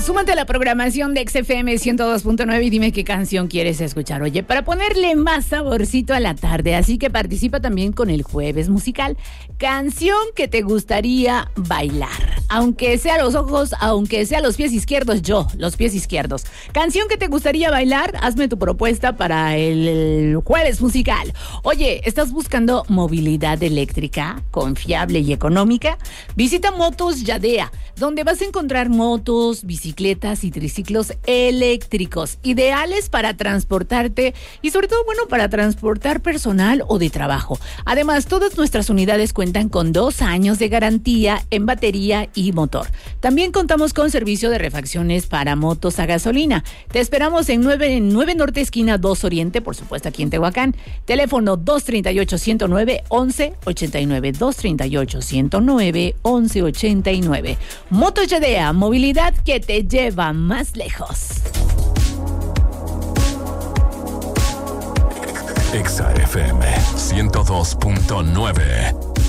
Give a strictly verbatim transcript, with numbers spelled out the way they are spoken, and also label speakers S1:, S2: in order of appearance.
S1: Súmate a la programación de X F M ciento dos punto nueve y dime qué canción quieres escuchar. Oye, para ponerle más saborcito a la tarde, así que participa también con el Jueves Musical. Canción que te gustaría bailar, aunque sea los ojos, aunque sea los pies izquierdos, yo, los pies izquierdos. Canción que te gustaría bailar, hazme tu propuesta para el Jueves Musical. Oye, ¿estás buscando movilidad eléctrica, confiable y económica? Visita Motos Yadea, donde vas a encontrar motos, bicicletas y triciclos eléctricos, ideales para transportarte y sobre todo, bueno, para transportar personal o de trabajo. Además, todas nuestras unidades cuentan con dos años de garantía en batería y motor. También contamos con servicio de refacciones para motos a gasolina. Te esperamos en nueve, nueve Norte, esquina dos Oriente, por supuesto aquí en Tehuacán. Teléfono dos tres ocho, uno cero nueve, once ochenta y nueve, dos tres ocho, uno cero nueve, once ochenta y nueve. Motos Yadea, movilidad que te lleva más lejos.
S2: X F M ciento dos punto nueve.